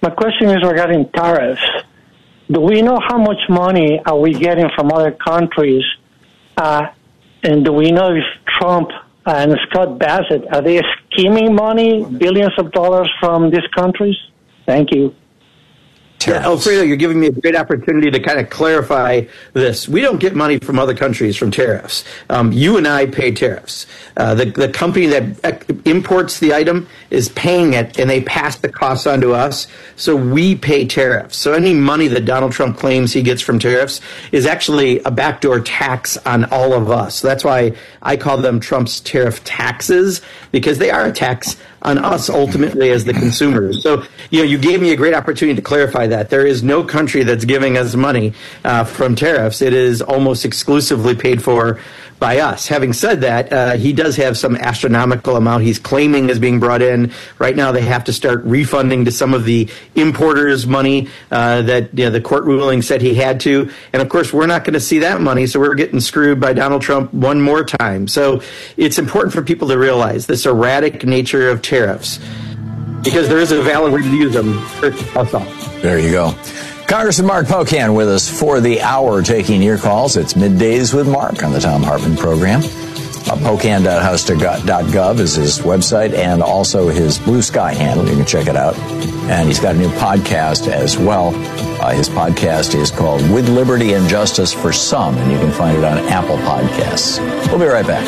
My question is regarding tariffs. Do we know how much money are we getting from other countries? And do we know if Trump and Scott Bassett, are they skimming money, billions of dollars from these countries? Thank you. Yeah, Alfredo, you're giving me a great opportunity to kind of clarify this. We don't get money from other countries from tariffs. You and I pay tariffs. The company that imports the item is paying it, and they pass the costs on to us, so we pay tariffs. So any money that Donald Trump claims he gets from tariffs is actually a backdoor tax on all of us. So that's why I call them Trump's tariff taxes, because they are a tax on us ultimately as the consumers. So, you gave me a great opportunity to clarify that. There is no country that's giving us money from tariffs. It is almost exclusively paid for by us. Having said that, he does have some astronomical amount he's claiming is being brought in. Right now, they have to start refunding to some of the importers' money that the court ruling said he had to. And of course, we're not going to see that money, so we're getting screwed by Donald Trump one more time. So it's important for people to realize this erratic nature of tariffs, because there is a valid way to use them for us all. There you go. Congressman Mark Pocan with us for the hour, taking your calls. It's Middays with Mark on the Thom Hartmann program. Pocan.house.gov is his website, and also his Blue Sky handle. You can check it out. And he's got a new podcast as well. His podcast is called With Liberty and Justice for Some, and you can find it on Apple Podcasts. We'll be right back.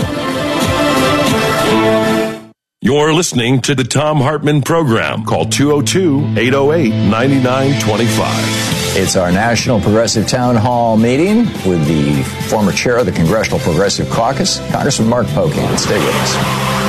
You're listening to the Thom Hartmann program. Call 202-808-9925. It's our National Progressive Town Hall meeting with the former chair of the Congressional Progressive Caucus, Congressman Mark Pocan. Stay with us.